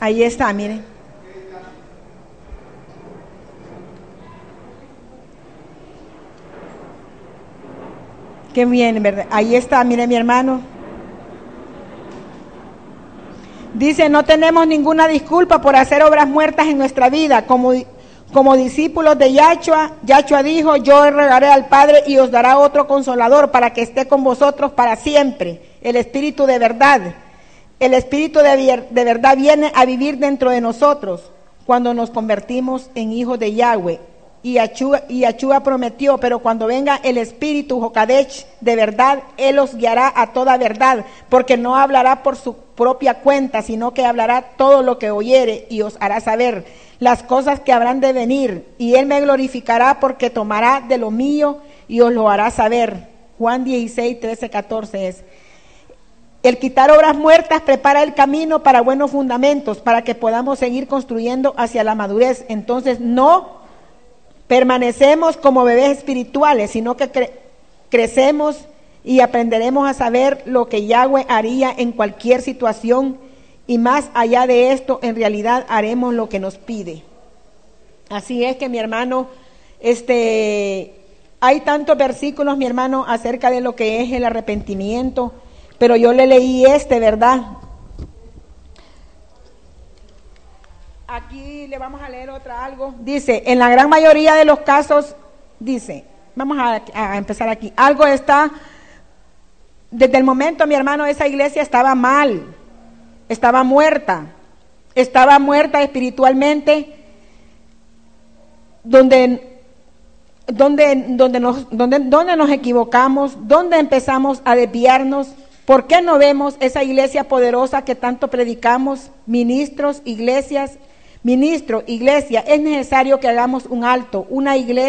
Ahí está, miren. Qué bien, ¿verdad? Ahí está, mire mi hermano. Dice, no tenemos ninguna disculpa por hacer obras muertas en nuestra vida. Como discípulos de Yahshua, Yahshua dijo, yo rogaré al Padre y os dará otro consolador para que esté con vosotros para siempre. El Espíritu de verdad. El Espíritu de verdad viene a vivir dentro de nosotros cuando nos convertimos en hijos de Yahweh. Y Yahshua prometió, pero cuando venga el Espíritu Jokadesh de verdad, Él os guiará a toda verdad, porque no hablará por su propia cuenta, sino que hablará todo lo que oyere y os hará saber las cosas que habrán de venir. Y Él me glorificará porque tomará de lo mío y os lo hará saber. Juan 16, 13, 14 es. El quitar obras muertas prepara el camino para buenos fundamentos, para que podamos seguir construyendo hacia la madurez. Entonces no permanecemos como bebés espirituales, sino que crecemos y aprenderemos a saber lo que Yahweh haría en cualquier situación, y más allá de esto, en realidad haremos lo que nos pide. Así es que, mi hermano, hay tantos versículos, mi hermano, acerca de lo que es el arrepentimiento, pero yo le leí ¿verdad? Aquí le vamos a leer algo. Dice, en la gran mayoría de los casos, dice, vamos a empezar aquí. Algo está, desde el momento, mi hermano, esa iglesia estaba mal, estaba muerta espiritualmente, donde nos equivocamos, donde empezamos a desviarnos. ¿Por qué no vemos esa iglesia poderosa que tanto predicamos? Ministro, iglesia, es necesario que hagamos un alto, una iglesia